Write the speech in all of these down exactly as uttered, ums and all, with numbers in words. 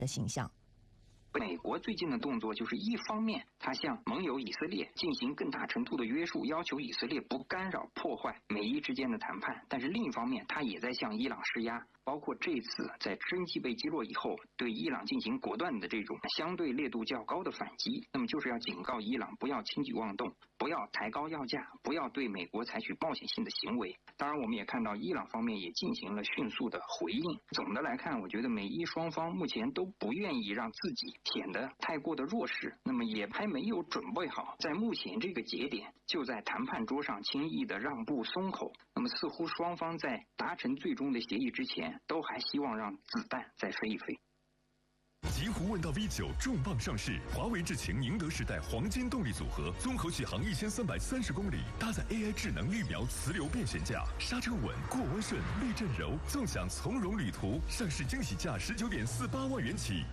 的形象。 美国最近的动作就是一方面，他向盟友以色列进行更大程度的约束，要求以色列不干扰破坏美伊之间的谈判，但是另一方面，他也在向伊朗施压，包括这次在直升机被击落以后，对伊朗进行果断的这种相对烈度较高的反击，那么就是要警告伊朗不要轻举妄动，不要抬高要价，不要对美国采取冒险性的行为。当然我们也看到伊朗方面也进行了迅速的回应。总的来看，我觉得美伊双方目前都不愿意让自己显得太过的弱势，那么也还没有准备好在目前这个节点就在谈判桌上轻易的让步松口。那么似乎双方在达成最终的协议之前，都还希望让子弹再飞一飞。 极狐问道 V 九 重磅上市，华为智擎宁德时代黄金动力组合，综合续航一千三百三十公里，搭载 A I 智能绿苗磁流变悬架，刹车稳，过弯顺，避震柔，纵享从容旅途。上市惊喜价十九点四八万元起。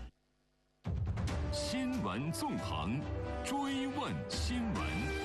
新闻纵横，追问新闻。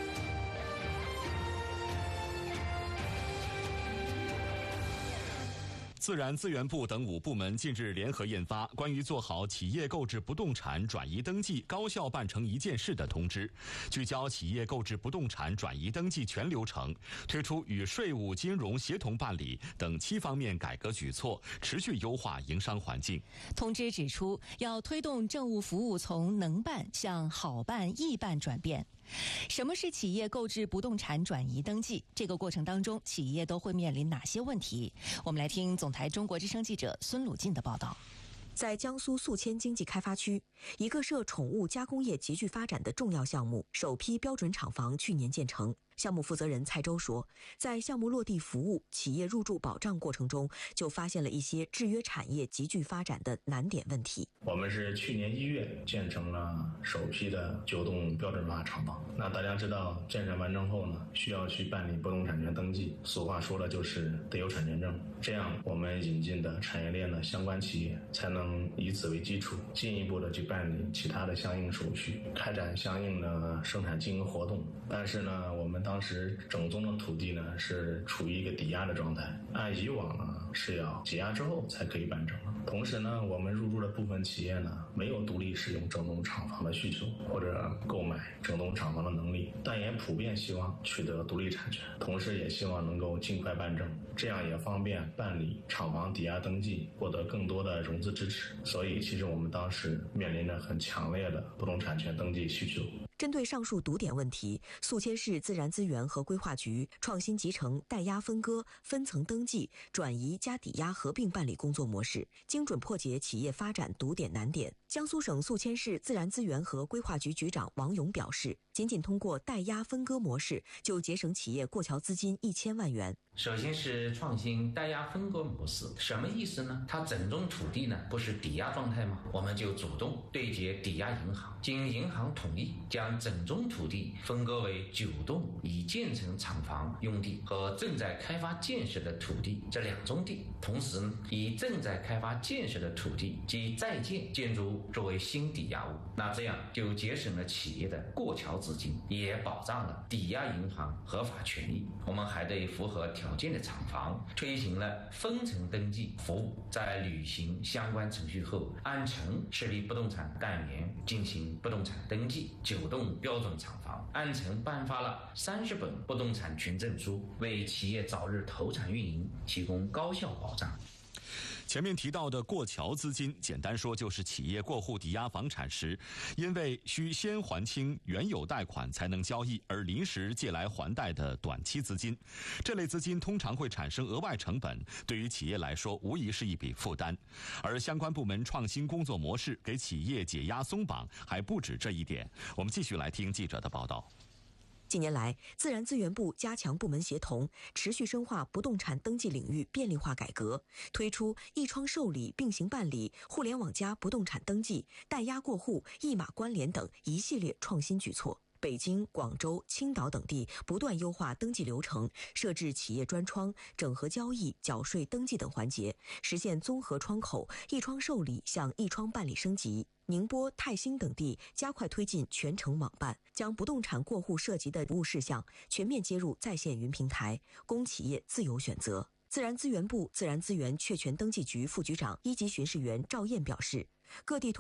自然资源部等五部门近日联合印发关于做好企业购置不动产转移登记高效办成一件事的通知，聚焦企业购置不动产转移登记全流程，推出与税务、金融协同办理等七方面改革举措，持续优化营商环境。 通知指出，要推动政务服务从能办向好办、易办转变。什么是企业购置不动产转移登记？这个过程当中，企业都会面临哪些问题？我们来听总台中国之声记者孙鲁进的报道。 在江苏宿迁经济开发区，一个涉宠物加工业急剧发展的重要项目——首批标准厂房去年建成。项目负责人蔡周说，在项目落地服务、企业入驻保障过程中，就发现了一些制约产业急剧发展的难点问题。 我们是去年一月建成了首批的九栋标准化厂房。那大家知道，建设完成后呢，需要去办理不动产权登记，俗话说了就是得有产权证，这样我们引进的产业链的相关企业才能以此为基础，进一步的去办理其他的相应手续，开展相应的生产经营活动。但是呢，我们当时整宗的土地呢是处于一个抵押的状态，按以往呢是要解押之后才可以办成的。同时呢，我们入驻的部分企业呢没有独立使用整栋厂房的需求或者购买整栋厂房的能力，但也普遍希望取得独立产权，同时也希望能够尽快办证，这样也方便办理厂房抵押登记，获得更多的融资支持。所以其实我们当时面临着很强烈的不动产权登记需求。 针对上述堵点问题，宿迁市自然资源和规划局创新集成代押分割、分层登记、转移加抵押合并办理工作模式，精准破解企业发展堵点难点。江苏省宿迁市自然资源和规划局局长王勇表示，仅仅通过代押分割模式，就节省企业过桥资金一千万元。 首先是创新代押分割模式，什么意思呢？它整宗土地呢不是抵押状态吗？我们就主动对接抵押银行，经银行同意，将整宗土地分割为九栋已建成厂房用地和正在开发建设的土地这两宗地，同时呢，以正在开发建设的土地及在建建筑物作为新抵押物，那这样就节省了企业的过桥资金，也保障了抵押银行合法权益。我们还对符合条件的厂房推行了分层登记服务，在履行相关程序后，按层设立不动产单元进行不动产登记。九栋标准厂房按层颁发了三十本不动产权证书，为企业早日投产运营提供高效保障。 前面提到的过桥资金，简单说就是企业过户抵押房产时，因为需先还清原有贷款才能交易而临时借来还贷的短期资金。这类资金通常会产生额外成本，对于企业来说无疑是一笔负担。而相关部门创新工作模式，给企业解压松绑还不止这一点。我们继续来听记者的报道。 近年来，自然资源部加强部门协同，持续深化不动产登记领域便利化改革，推出一窗受理并行办理、互联网加不动产登记、代押过户、一码关联等一系列创新举措。北京、广州、青岛等地不断优化登记流程，设置企业专窗，整合交易、缴税、登记等环节，实现综合窗口、一窗受理向一窗办理升级。宁波、泰兴等地加快推进全程网办，将不动产过户涉及的服务事项全面接入在线云平台，供企业自由选择。自然资源部自然资源确权登记局副局长一级巡视员赵燕表示，各地通